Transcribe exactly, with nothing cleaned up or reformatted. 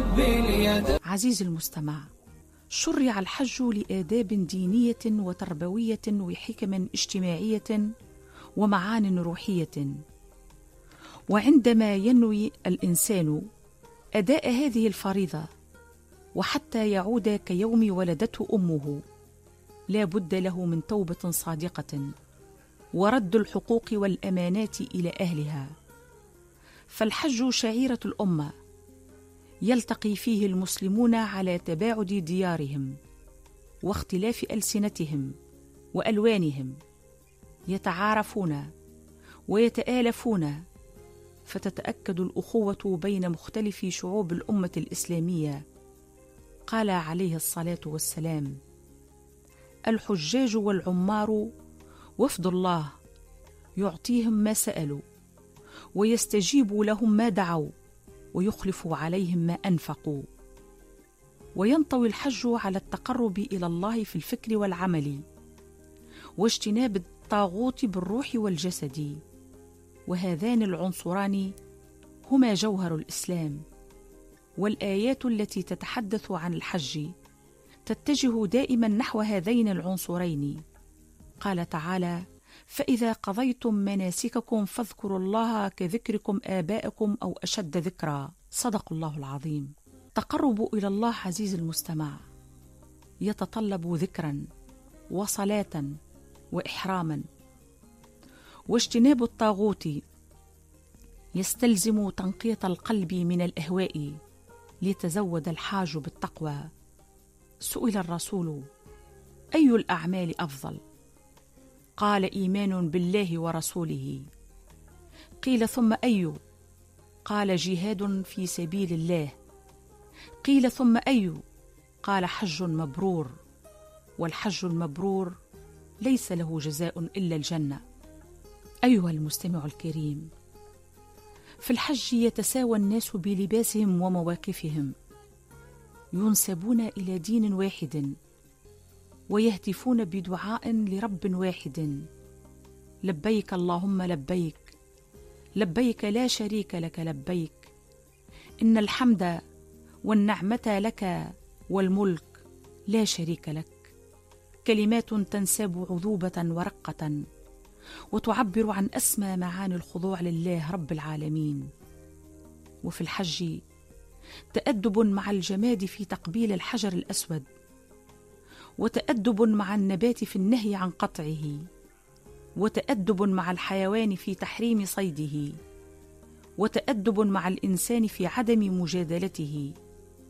ربي ليد. عزيزي المستمع، شرع الحج لآداب دينية وتربوية وحكم اجتماعية ومعان روحية، وعندما ينوي الإنسان أداء هذه الفريضة وحتى يعود كيوم ولدته أمه، لا بد له من توبة صادقة ورد الحقوق والأمانات إلى أهلها. فالحج شعيرة الأمة، يلتقي فيه المسلمون على تباعد ديارهم واختلاف ألسنتهم وألوانهم، يتعارفون ويتآلفون، فتتأكد الأخوة بين مختلف شعوب الأمة الإسلامية. قال عليه الصلاة والسلام: الحجاج والعمار وفد الله، يعطيهم ما سألوا ويستجيب لهم ما دعوا ويخلف عليهم ما أنفقوا. وينطوي الحج على التقرب إلى الله في الفكر والعمل، واجتناب الطاغوت بالروح والجسد، وهذان العنصران هما جوهر الإسلام. والآيات التي تتحدث عن الحج تتجه دائما نحو هذين العنصرين. قال تعالى: فإذا قضيتم مناسككم فاذكروا الله كذكركم آباءكم أو أشد ذكرا. صدق الله العظيم. تقرب إلى الله عزيزي المستمع يتطلب ذكرا وصلاة وإحراما، واجتناب الطاغوت يستلزم تنقية القلب من الأهواء ليتزود الحاج بالتقوى. سئل الرسول: أي الأعمال أفضل؟ قال: إيمان بالله ورسوله. قيل: ثم أي؟ قال: جهاد في سبيل الله. قيل: ثم أي؟ قال: حج مبرور. والحج المبرور ليس له جزاء إلا الجنة. أيها المستمع الكريم، في الحج يتساوى الناس بلباسهم ومواقفهم، ينسبون إلى دين واحد، ويهتفون بدعاء لرب واحد: لبيك اللهم لبيك، لبيك لا شريك لك لبيك، إن الحمد والنعمة لك والملك لا شريك لك. كلمات تنساب عذوبة ورقة، وتعبر عن أسمى معاني الخضوع لله رب العالمين. وفي الحج تأدب مع الجماد في تقبيل الحجر الأسود، وتأدب مع النبات في النهي عن قطعه، وتأدب مع الحيوان في تحريم صيده، وتأدب مع الإنسان في عدم مجادلته،